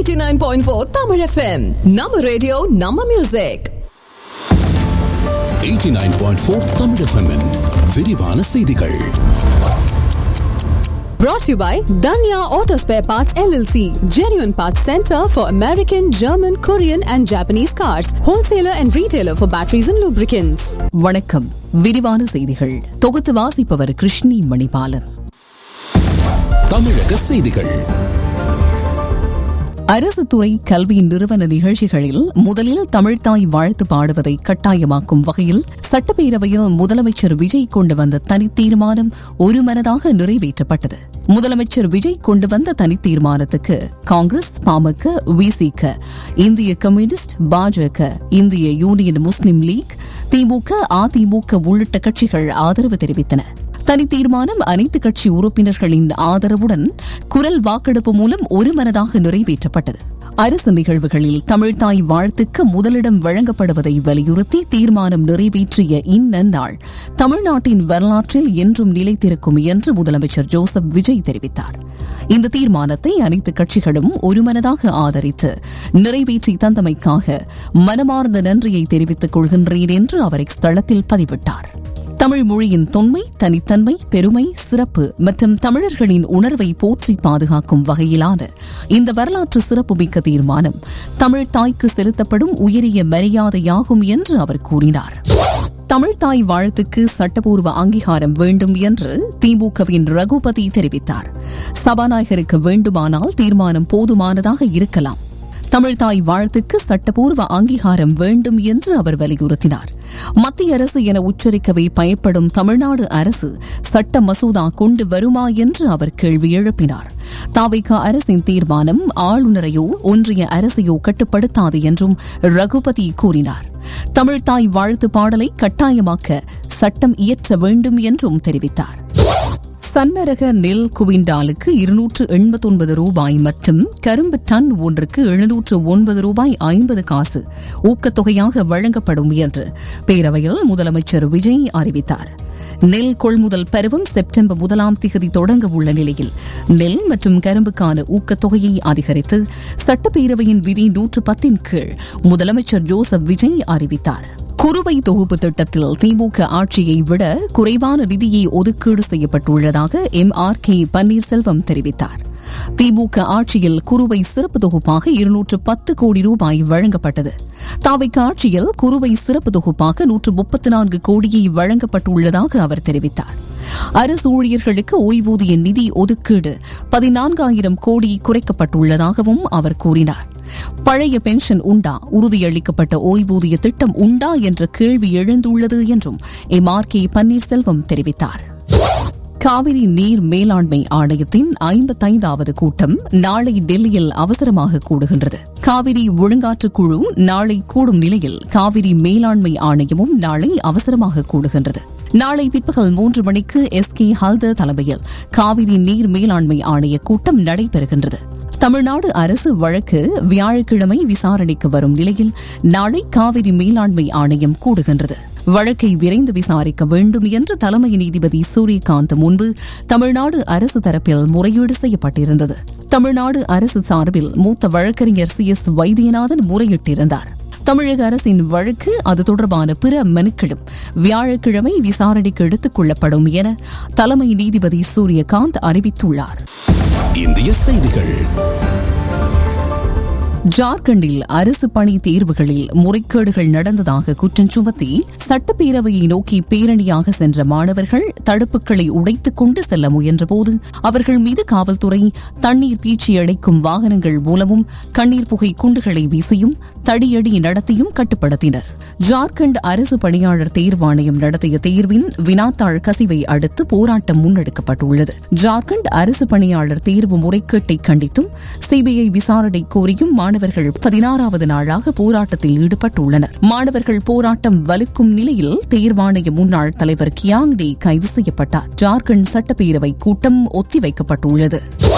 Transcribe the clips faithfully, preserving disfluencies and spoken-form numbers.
eighty-nine point four Tamil F M. Nama radio, Nama music. eighty-nine point four Tamil F M. விரிவான செய்திகள். Brought to you by Danya Auto Spare Parts L L C, genuine parts center for American, German, Korean and Japanese cars, wholesaler and retailer for batteries and lubricants. வணக்கம். விரிவான செய்திகள் தொகுத்து வாசிப்பவர் கிருஷ்ணி மணிபாலன். தமிழக செய்திகள். அரசு துறை கல்வி நிறுவன நிகழ்ச்சிகளில் முதலில் தமிழ்தாய் வாழ்த்து பாடுவதை கட்டாயமாக்கும் வகையில் சட்டப்பேரவையில் முதலமைச்சர் விஜய் கொண்டு வந்த தனித்தீர்மானம் ஒருமனதாக நிறைவேற்றப்பட்டது. முதலமைச்சர் விஜய் கொண்டு வந்த தனித்தீர்மானத்துக்கு காங்கிரஸ், பாமக, விசிக, இந்திய கம்யூனிஸ்ட், பாஜக, இந்திய யூனியன் முஸ்லீம் லீக், திமுக, அதிமுக உள்ளிட்ட கட்சிகள் ஆதரவு தெரிவித்தன. தனித்தீர்மானம் அனைத்து கட்சி உறுப்பினர்களின் ஆதரவுடன் குரல் வாக்கெடுப்பு மூலம் ஒருமனதாக நிறைவேற்றப்பட்டது. அரசு நிகழ்வுகளில் தமிழ்தாய் வாழ்த்துக்கு முதலிடம் வழங்கப்படுவதை வலியுறுத்தி தீர்மானம் நிறைவேற்றிய இந்நன்னாள் தமிழ்நாட்டின் வரலாற்றில் என்றும் நிலைத்திருக்கும் என்று முதலமைச்சர் ஜோசப் விஜய் தெரிவித்தார். இந்த தீர்மானத்தை அனைத்து கட்சிகளும் ஒருமனதாக ஆதரித்து நிறைவேற்றி தந்தமைக்காக மனமார்ந்த நன்றியை தெரிவித்துக் கொள்கின்றேன் என்று அவர் எக்ஸ் தளத்தில் பதிவிட்டார். தமிழ் மொழியின் தொன்மை, தனித்தன்மை, பெருமை, சிறப்பு மற்றும் தமிழர்களின் உணர்வை போற்றி பாதுகாக்கும் வகையிலான இந்த வரலாற்று சிறப்புமிக்க தீர்மானம் தமிழ் தாய்க்கு செலுத்தப்படும் உயரிய மரியாதையாகும் என்று அவர் கூறினார். தமிழ்தாய் வாழ்த்துக்கு சட்டப்பூர்வ அங்கீகாரம் வேண்டும் என்று திமுகவின் ரகுபதி தெரிவித்தார். சபாநாயகருக்கு வேண்டுமானால் தீர்மானம் போதுமானதாக இருக்கலாம். தமிழ்தாய் வாழ்த்துக்கு சட்டப்பூர்வ அங்கீகாரம் வேண்டும் என்று அவர் வலியுறுத்தினார். மத்திய அரசு என உச்சரிக்கவே பயப்படும் தமிழ்நாடு அரசு சட்ட மசோதா கொண்டு வருமா என்று அவர் கேள்வி எழுப்பினார். தாவேகா அரசின் தீர்மானம் ஆளுநரையோ ஒன்றிய அரசையோ கட்டுப்படுத்தாது என்றும் ரகுபதி கூறினார். தமிழ்தாய் வாழ்த்து பாடலை கட்டாயமாக்க சட்டம் இயற்ற வேண்டும் என்றும் தெரிவித்தார். சன்னரக நெல் குவிண்டாலுக்கு இருநூற்று எண்பத்தி ஒன்பது ரூபாய் மற்றும் கரும்பு டன் ஒன்றுக்கு எழுநூற்று ஒன்பது ரூபாய் ஐம்பது காசு ஊக்கத்தொகையாக வழங்கப்படும் என்று பேரவையில் முதலமைச்சர் விஜய் அறிவித்தார். நெல் கொள்முதல் பருவம் செப்டம்பர் முதலாம் தேதி தொடங்க உள்ள நிலையில் நெல் மற்றும் கரும்புக்கான ஊக்கத்தொகையை அதிகரித்து சட்டப்பேரவையின் விதி நூற்று பத்தின் கீழ் முதலமைச்சர் ஜோசப் விஜய் அறிவித்தார். குறுவை தொகுப்பு திட்டத்தில் திமுக ஆட்சியை விட குறைவான நிதியை ஒதுக்கீடு செய்யப்பட்டுள்ளதாக எம் ஆர் கே பன்னீர்செல்வம் தெரிவித்தார். திமுக ஆட்சியில் குறுவை சிறப்பு தொகுப்பாக இருநூற்று பத்து கோடி ரூபாய் வழங்கப்பட்டது. தாவேகா ஆட்சியில் குறுவை சிறப்பு தொகுப்பாக நூற்று முப்பத்தி நான்கு கோடியை வழங்கப்பட்டுள்ளதாக அவர் தெரிவித்தார். அரசு ஊழியர்களுக்கு ஓய்வூதிய நிதி ஒதுக்கீடு பதினான்காயிரம் கோடி குறைக்கப்பட்டுள்ளதாகவும் அவர் கூறினார். பழைய பென்ஷன் உண்டா, உறுதியளிக்கப்பட்ட ஓய்வூதிய திட்டம் உண்டா என்ற கேள்வி எழுந்துள்ளது என்றும் எம் ஆர் கே பன்னீர்செல்வம் தெரிவித்தார். காவிரி நீர் மேலாண்மை ஆணையத்தின் ஐம்பத்தைந்தாவது கூட்டம் நாளை டெல்லியில் அவசரமாக கூடுகின்றது. காவிரி ஒழுங்காற்று குழு நாளை கூடும் நிலையில் காவிரி மேலாண்மை ஆணையமும் நாளை அவசரமாக கூடுகின்றது. நாளை பிற்பகல் மூன்று மணிக்கு எஸ் கே ஹல்தர் தலைமையில் காவிரி நீர் மேலாண்மை ஆணைய கூட்டம் நடைபெறுகின்றது. தமிழ்நாடு அரசு வழக்கு வியாழக்கிழமை விசாரணைக்கு வரும் நிலையில் நாளை காவிரி மேலாண்மை ஆணையம் கூடுகின்றது. வழக்கை விரைந்து விசாரிக்க வேண்டும் என்று தலைமை நீதிபதி சூரியகாந்த் முன்பு தமிழ்நாடு அரசு தரப்பில் முறையீடு செய்யப்பட்டிருந்தது. தமிழ்நாடு அரசு சார்பில் மூத்த வழக்கறிஞர் சி எஸ் வைத்தியநாதன் முறையிட்டிருந்தார். தமிழக அரசின் வழக்கு, அது தொடர்பான பிற மனுக்களும் வியாழக்கிழமை விசாரணைக்கு எடுத்துக் கொள்ளப்படும் என தலைமை நீதிபதி சூரியகாந்த் அறிவித்துள்ளார். இந்திய செய்திகள். ஜார்க்கண்டில் அரசு பணி தேர்வுகளில் முறைகேடுகள் நடந்ததாக குற்றம் சுமத்தி சட்டப்பேரவையை நோக்கி பேரணியாக சென்ற மாணவர்கள் தடுப்புகளை உடைத்துக் கொண்டு செல்ல முயன்றபோது அவர்கள் மீது காவல்துறை தண்ணீர் பீச்சி அடைக்கும் வாகனங்கள் மூலமும் கண்ணீர் புகை குண்டுகளை வீசியும் தடியடி நடத்தியும் கட்டுப்படுத்தினர். ஜார்க்கண்ட் அரசு பணியாளர் தேர்வாணையம் நடத்திய தேர்வின் வினாத்தாள் கசிவை அடுத்து போராட்டம் முன்னெடுக்கப்பட்டுள்ளது. ஜார்க்கண்ட் அரசு பணியாளர் தேர்வு முறைகேட்டை கண்டித்தும் சிபிஐ விசாரணை கோரியும் மாணவர்கள் பதினாறாவது நாளாக போராட்டத்தில் ஈடுபட்டுள்ளனர். மாணவர்கள் போராட்டம் வலுக்கும் நிலையில் தேர்வாணைய முன்னாள் தலைவர் கியாங் டே கைது செய்யப்பட்டார். ஜார்க்கண்ட் சட்டப்பேரவை கூட்டம் ஒத்திவைக்கப்பட்டுள்ளது.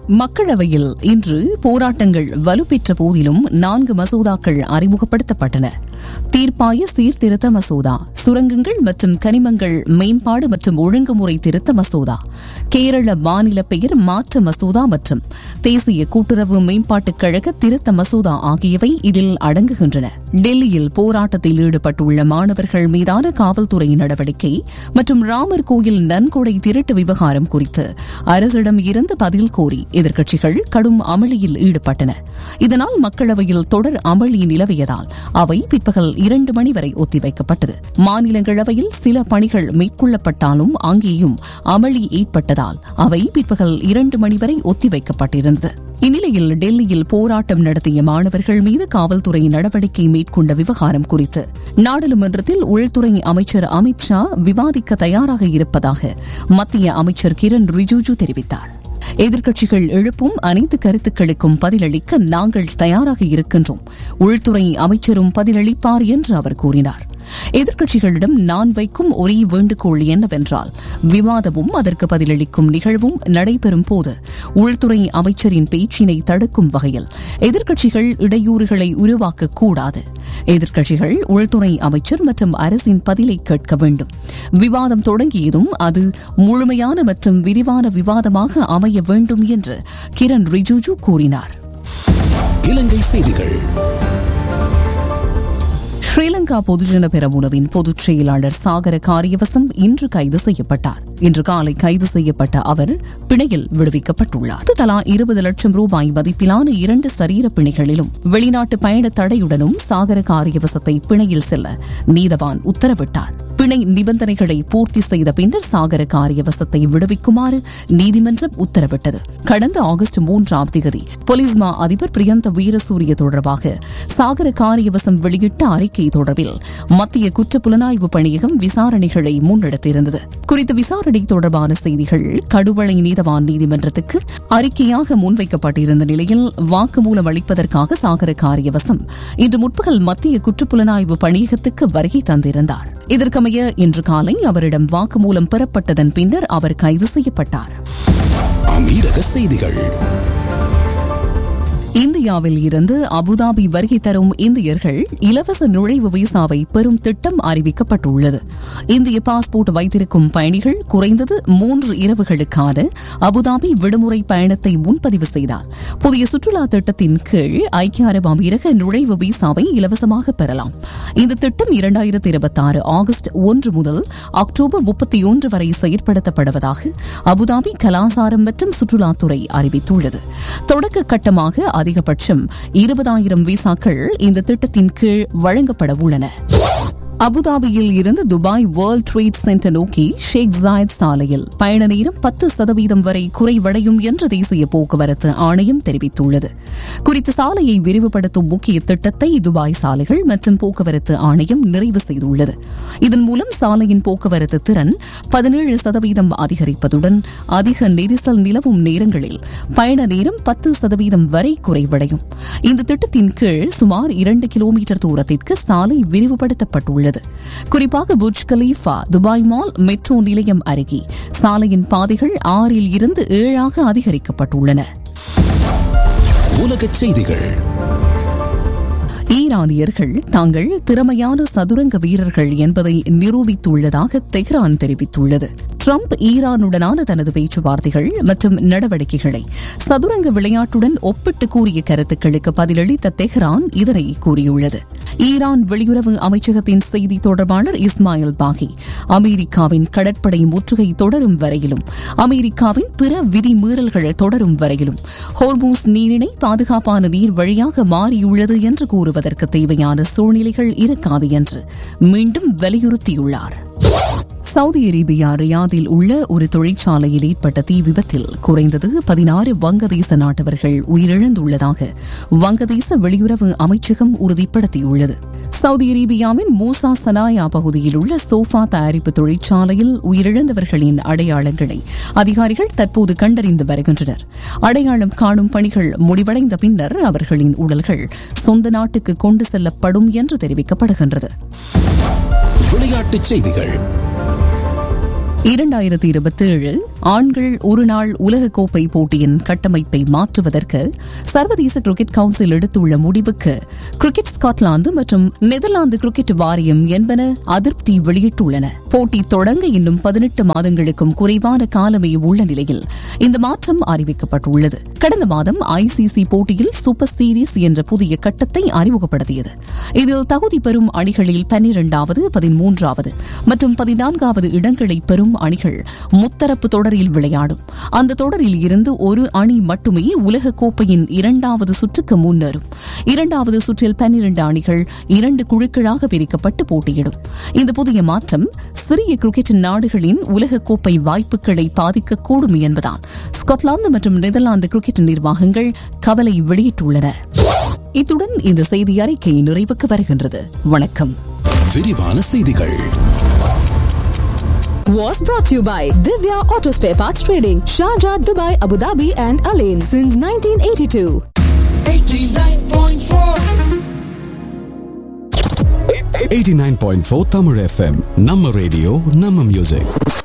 மக்களவையில் இன்று போராட்டங்கள் வலுப்பெற்ற போதிலும் நான்கு மசோதாக்கள் அறிமுகப்படுத்தப்பட்டன. தீர்ப்பாய சீர்திருத்த மசோதா, சுரங்கங்கள் மற்றும் கனிமங்கள் மேம்பாடு மற்றும் ஒழுங்குமுறை திருத்த மசோதா, கேரள மாநில பெயர் மாற்ற மசோதா மற்றும் தேசிய கூட்டுறவு மேம்பாட்டுக் கழக திருத்த மசோதா ஆகியவை இதில் அடங்குகின்றன. டெல்லியில் போராட்டத்தில் ஈடுபட்டுள்ள மாணவர்கள் மீதான காவல்துறை நடவடிக்கை மற்றும் ராமர் கோயில் நன்கொடை திருட்டு விவகாரம் குறித்து அரசிடம் இருந்து பதில் கோரி எதிர்க்கட்சிகள் கடும் அமளியில் ஈடுபட்டன. இதனால் மக்களவையில் தொடர் அமளி நிலவியதால் அவை பிற்பகல் இரண்டு மணி வரை ஒத்திவைக்கப்பட்டது. மாநிலங்களவையில் சில பணிகள் மேற்கொள்ளப்பட்டாலும் அங்கேயும் அமளி ஏற்பட்டதால் அவை பிற்பகல் இரண்டு மணி வரை ஒத்திவைக்கப்பட்டிருந்தது. இந்நிலையில் டெல்லியில் போராட்டம் நடத்திய மாணவர்கள் மீது காவல்துறை நடவடிக்கை மேற்கொண்ட விவகாரம் குறித்து நாடாளுமன்றத்தில் உள்துறை அமைச்சர் அமித் ஷா விவாதிக்க தயாராக இருப்பதாக மத்திய அமைச்சர் கிரண் ரிஜிஜு தெரிவித்தார். எதிர்க்கட்சிகள் எழுப்பும் அனைத்து கருத்துக்களுக்கும் பதிலளிக்க நாங்கள் தயாராக இருக்கின்றோம், உள்துறை அமைச்சரும் பதிலளிப்பார் என்று அவர் கூறினார். எதிர்க்கட்சிகளிடம் நான் வைக்கும் ஒரே வேண்டுகோள் என்னவென்றால், விவாதமும் அதற்கு பதிலளிக்கும் நிகழ்வும் நடைபெறும் போது உள்துறை அமைச்சரின் பேச்சினை தடுக்கும் வகையில் எதிர்க்கட்சிகள் இடையூறுகளை உருவாக்கக்கூடாது. எதிர்க்கட்சிகள் உள்துறை அமைச்சர் மற்றும் அரசின் பதிலை கேட்க வேண்டும். விவாதம் தொடங்கியதும் அது முழுமையான மற்றும் விரிவான விவாதமாக அமைய வேண்டும் என்று கிரண் ரிஜிஜு கூறினார். இலங்கை செய்திகள். ஸ்ரீலங்கா பொதுஜன பெரமுனவின் பொதுச் செயலாளர் சாகர காரியவசம் இன்று கைது செய்யப்பட்டார். இன்று காலை கைது செய்யப்பட்ட அவர் பிணையில் விடுவிக்கப்பட்டுள்ளார். தலா இருபது லட்சம் ரூபாய் மதிப்பிலான இரண்டு சரீர பிணைகளிலும் வெளிநாட்டு பயண தடையுடனும் சாகர காரியவசத்தை பிணையில் செல்ல நீதவான் உத்தரவிட்டார். பிணை நிபந்தனைகளை பூர்த்தி செய்த பின்னர் சாகர காரியவசத்தை விடுவிக்குமாறு நீதிமன்றம் உத்தரவிட்டது. கடந்த ஆகஸ்ட் மூன்றாம் தேதி போலீஸ் மா அதிபர் பிரியந்த வீரசூரிய தொடர்பாக சாகர காரியவசம் வெளியிட்ட அறிக்கை தொடர்பில் மத்திய குற்றப்புலனாய்வு பணியகம் விசாரணைகளை முன்னெடுத்திருந்தது. குறித்த விசாரணை தொடர்பான செய்திகள் கடுவளை நீதவான் நீதிமன்றத்துக்கு அறிக்கையாக முன்வைக்கப்பட்டிருந்த நிலையில் வாக்குமூலம் அளிப்பதற்காக சாகர காரியவசம் இன்று முற்பகல் மத்திய குற்றப்புலனாய்வு பணியகத்துக்கு வருகை தந்திருந்தார். இதற்கமைய இன்று காலை அவரிடம் வாக்குமூலம் பெறப்பட்டதன் பின்னர் அவர் கைது செய்யப்பட்டார். அமீரக செய்திகள். இந்தியாவில் இருந்து அபுதாபி வருகை தரும் இந்தியர்கள் இலவச நுழைவு விசாவை பெறும் திட்டம் அறிவிக்கப்பட்டுள்ளது. இந்திய பாஸ்போர்ட் வைத்திருக்கும் பயணிகள் குறைந்தது மூன்று இரவுகளுக்கான அபுதாபி விடுமுறை பயணத்தை முன்பதிவு செய்தால் புதிய சுற்றுலா திட்டத்தின் கீழ் ஐக்கிய அரபு அமீரக நுழைவு விசாவை இலவசமாக பெறலாம். இந்த திட்டம் இரண்டாயிரத்தி இருபத்தி ஆறு ஆகஸ்ட் ஒன்று முதல் அக்டோபர் முப்பத்தி ஒன்று வரை செயற்படுத்தப்படுவதாக அபுதாபி கலாசாரம் மற்றும் சுற்றுலாத்துறை அறிவித்துள்ளது. தொடக்க கட்டமாக அதிகபட்சம் இருபதாயிரம் விசாக்கள் இந்த திட்டத்தின் கீழ் வழங்கப்பட உள்ளன. அபுதாபியில் இருந்து துபாய் வேர்ல்ட் ட்ரேட் சென்டர் நோக்கி ஷேக் ஜாயத் சாலையில் பயண நேரம் பத்து சதவீதம் வரை குறைவடையும் என்று தேசிய போக்குவரத்து ஆணையம் தெரிவித்துள்ளது. குறித்த சாலையை விரிவுபடுத்தும் முக்கிய திட்டத்தை துபாய் சாலைகள் மற்றும் போக்குவரத்து ஆணையம் நிறைவு செய்துள்ளது. இதன் மூலம் சாலையின் போக்குவரத்து திறன் பதினேழு சதவீதம் அதிகரிப்பதுடன் அதிக நெரிசல் நிலவும் நேரங்களில் பயண நேரம் பத்து சதவீதம் வரை குறைவடையும். இந்த திட்டத்தின் கீழ் சுமார் இரண்டு கிலோமீட்டர் தூரத்திற்கு சாலை விரிவுபடுத்தப்பட்டுள்ளது. குறிப்பாக புர்ஜ் கலீஃபா, துபாய் மால், மெட்ரோ நிலையம் அருகே சாலையின் பாதைகள் ஆறில் இருந்து ஏழாக அதிகரிக்கப்பட்டுள்ளன. உலகச் செய்திகள். ஈரானியர்கள் தாங்கள் திறமையான சதுரங்க வீரர்கள் என்பதை நிரூபித்துள்ளதாக தெஹ்ரான் தெரிவித்துள்ளது. ட்ரம்ப் ஈரானுடனான தனது பேச்சுவார்த்தைகள் மற்றும் நடவடிக்கைகளை சதுரங்க விளையாட்டுடன் ஒப்பிட்டு கூறிய கருத்துக்களுக்கு பதிலளித்த தெஹ்ரான் இதனை கூறியுள்ளது. ஈரான் வெளியுறவு அமைச்சகத்தின் செய்தி தொடர்பாளர் இஸ்மாயில் பாகி அமெரிக்காவின் கடற்படை முற்றுகை தொடரும் வரையிலும் அமெரிக்காவின் பிற விதிமீறல்கள் தொடரும் வரையிலும் ஹோர்மூஸ் நீரிணை பாதுகாப்பான நீர் வழியாக மாறியுள்ளது என்று கூறுவதற்கு தேவையான சூழ்நிலைகள் இருக்காது என்று மீண்டும் வலியுறுத்தியுள்ளார். சவுதி அரேபியா ரியாதில் உள்ள ஒரு தொழிற்சாலையில் ஏற்பட்ட தீ விபத்தில் குறைந்தது பதினாறு வங்கதேச நாட்டவர்கள் உயிரிழந்துள்ளதாக வங்கதேச வெளியுறவு அமைச்சகம் உறுதிப்படுத்தியுள்ளது. சவுதி அரேபியாவின் மூசா சனாயா பகுதியில் உள்ள சோஃபா தயாரிப்பு தொழிற்சாலையில் உயிரிழந்தவர்களின் அடையாளங்களை அதிகாரிகள் தற்போது கண்டறிந்து வருகின்றனர். அடையாளம் காணும் பணிகள் முடிவடைந்த பின்னர் அவர்களின் உடல்கள் சொந்த நாட்டுக்கு கொண்டு செல்லப்படும் என்று தெரிவிக்கப்படுகின்றது. விளையாட்டுச் செய்திகள். இரண்டாயிரத்தி இருபத்தி ஏழு ஆண்கள் ஒருநாள் உலகக்கோப்பை போட்டியின் கட்டமைப்பை மாற்றுவதற்கு சர்வதேச கிரிக்கெட் கவுன்சில் எடுத்துள்ள முடிவுக்கு கிரிக்கெட் ஸ்காட்லாந்து மற்றும் நெதர்லாந்து கிரிக்கெட் வாரியம் என்பன அதிருப்தி வெளியிட்டுள்ளன. போட்டி தொடங்க இன்னும் பதினெட்டு மாதங்களுக்கும் குறைவான காலமே உள்ள நிலையில் இந்த மாற்றம் அறிவிக்கப்பட்டுள்ளது. கடந்த மாதம் ஐசிசி போட்டியில் சூப்பர் சீரீஸ் என்ற புதிய கட்டத்தை அறிமுகப்படுத்தியது. இதில் தகுதி பெறும் அணிகளில் பன்னிரண்டாவது, பதிமூன்றாவது மற்றும் பதினான்காவது இடங்களை பெறும் அணிகள் முத்தரப்பு தொடரில் விளையாடும். அந்த தொடரில் இருந்து ஒரு அணி மட்டுமே உலகக்கோப்பையின் இரண்டாவது சுற்றுக்கு முன்னேறும். இரண்டாவது சுற்றில் பன்னிரண்டு அணிகள் இரண்டு குழுக்களாக பிரிக்கப்பட்டு போட்டியிடும். இந்த புதிய மாற்றம் சிறிய கிரிக்கெட் நாடுகளின் உலகக்கோப்பை வாய்ப்புகளை பாதிக்கக்கூடும் என்பதால் ஸ்காட்லாந்து மற்றும் நெதர்லாந்து கிரிக்கெட் நிர்வாகங்கள் கவலை வெளியிட்டுள்ளன. இத்துடன் இந்த செய்தி அறிக்கை நிறைவுக்கு வருகின்றது. வணக்கம். விரிவான செய்திகள் was brought to you by Divya Auto Spare Parts Trading, Sharjah, Dubai, Abu Dhabi and Alain since nineteen eighty-two. eighty-nine point four eighty-nine point four Tamil F M. Namma radio, Namma music.